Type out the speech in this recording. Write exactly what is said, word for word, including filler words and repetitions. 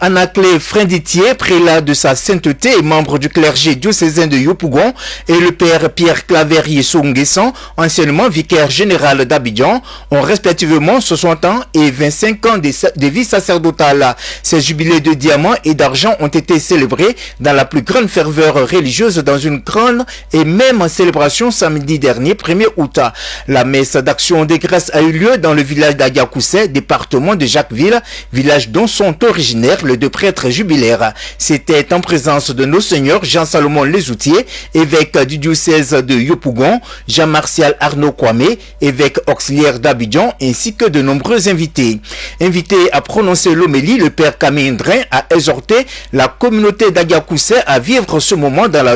Anaclé Frinditier, prélat de sa sainteté et membre du clergé diocésain de Yopougon, et le père Pierre Claverier Songuessan, anciennement vicaire général d'Abidjan, ont respectivement soixante ans et vingt-cinq ans de, de vie sacerdotale. Ces jubilés de diamants et d'argent ont été célébrés dans la plus grande ferveur religieuse dans une grande et même célébration samedi dernier, premier août. La messe d'action des grâces a eu lieu dans le village d'Agiakousset, département de Jacquesville, village dont sont originaires les deux prêtres jubilaires. C'était en présence de nos seigneurs Jean-Salomon Lesoutier, évêque du diocèse de Yopougon, Jean-Martial Arnaud Kwame, évêque auxiliaire d'Abidjan, ainsi que de nombreux invités. Invité à prononcer l'homélie, le père Camille Ndrin a exhorté la communauté d'Agiakousset à vivre ce moment dans la